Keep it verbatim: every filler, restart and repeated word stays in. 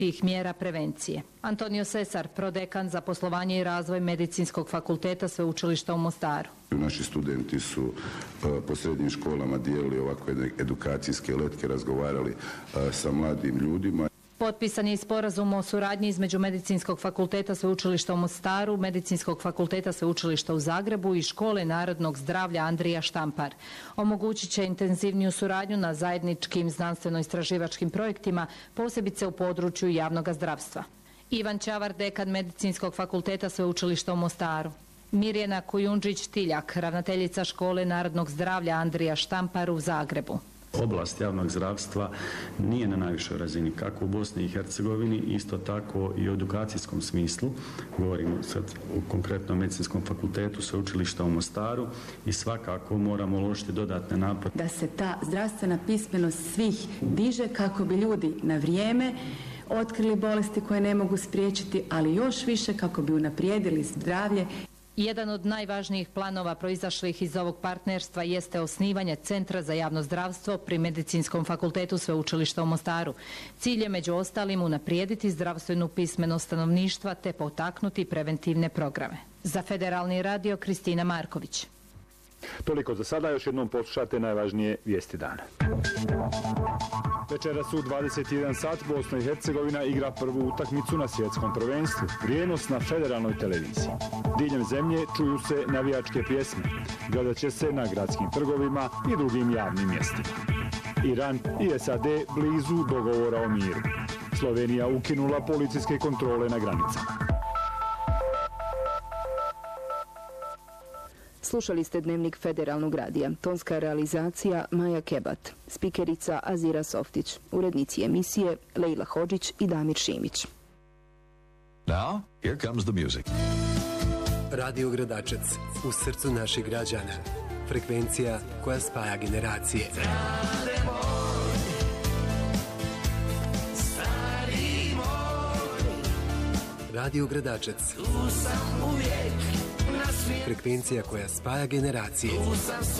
tih mjera prevencije. Antonio Sesar, prodekan za poslovanje i razvoj Medicinskog fakulteta Sveučilišta u Mostaru. Naši studenti su po srednjim školama dijelili ovakve edukacijske letke, razgovarali sa mladim ljudima. Potpisan je i sporazum o suradnji između Medicinskog fakulteta Sveučilišta u Mostaru, Medicinskog fakulteta Sveučilišta u Zagrebu i Škole narodnog zdravlja Andrija Štampar. Omogućit će intenzivniju suradnju na zajedničkim znanstveno-istraživačkim projektima, posebice u području javnog zdravstva. Ivan Čavar, dekan Medicinskog fakulteta Sveučilišta u Mostaru. Mirjana Kujundžić-Tiljak, ravnateljica Škole narodnog zdravlja Andrija Štampar u Zagrebu. Oblast javnog zdravstva nije na najvišoj razini, kako u Bosni i Hercegovini, isto tako i u edukacijskom smislu. Govorimo sad o konkretnom Medicinskom fakultetu Sveučilišta u Mostaru i svakako moramo uložiti dodatne napore. Da se ta zdravstvena pismenost svih diže kako bi ljudi na vrijeme otkrili bolesti koje ne mogu spriječiti, ali još više kako bi unaprijedili zdravlje. Jedan od najvažnijih planova proizašlih iz ovog partnerstva jeste osnivanje Centra za javno zdravstvo pri Medicinskom fakultetu Sveučilišta u Mostaru. Cilj je među ostalim unaprijediti zdravstvenu pismenost stanovništva te potaknuti preventivne programe. Za Federalni radio Kristina Marković. Toliko za sada, još jednom poslušate najvažnije vijesti dana. Večeras u dvadeset jedan sat Bosna i Hercegovina igra prvu utakmicu na svjetskom prvenstvu. Prijenos na federalnoj televiziji. Diljem zemlje čuju se navijačke pjesme. Gledat će se na gradskim trgovima i drugim javnim mjestima. Iran i S A D blizu dogovora o miru. Slovenija ukinula policijske kontrole na granicama. Slušali ste Dnevnik Federalnog radija. Tonska realizacija Maja Kebat. Spikerica Azira Softić. Urednici emisije Lejla Hodžić i Damir Šimić. Now, here comes the music. Radio Gradačac. U srcu naših građana. Frekvencija koja spaja generacije. Radio Gradačac. Frekvencija koja spaja generacije.